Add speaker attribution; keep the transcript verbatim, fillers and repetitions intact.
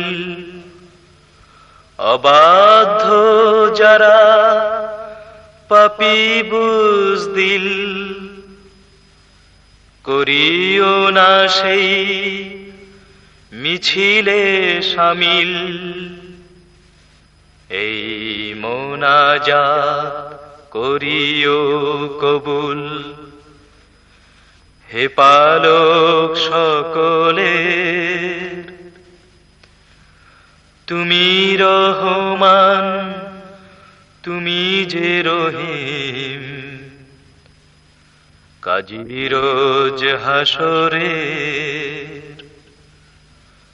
Speaker 1: অবাধ্য যারা পাপী বুজদিল, করিও না সেই মিছিলে শামিল। এই মোনাজাত করিও কবুল, হে পালক সকলের। তুমি রহমান, তুমি যে রহিম, কাজী রোজ হাসরে